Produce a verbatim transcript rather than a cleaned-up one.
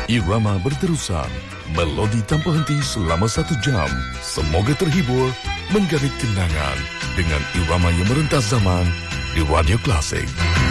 Irama berterusan, melodi tanpa henti selama satu jam. Semoga terhibur, menggait kenangan dengan irama yang merentas zaman di Radio Klasik.